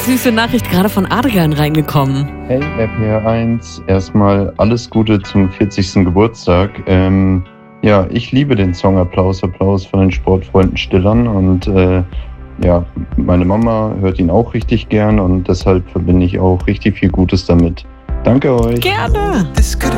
süße Nachricht gerade von Adrian reingekommen. Hey RPR1, erstmal alles Gute zum 40. Geburtstag. Ja, ich liebe den Song Applaus, Applaus von den Sportfreunden Stillern und ja, meine Mama hört ihn auch richtig gern und deshalb verbinde ich auch richtig viel Gutes damit. Danke euch. Gerne.